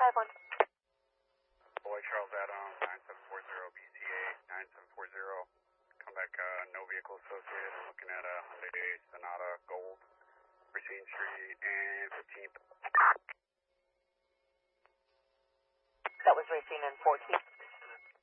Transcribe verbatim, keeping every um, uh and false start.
five one. Boy Charles Adams, nine seven four zero, B C A nine seven four zero. Come back, uh, no vehicle associated. I'm looking at a Hyundai Sonata Gold, Racine Street and fifteenth. That was Racine and fourteenth.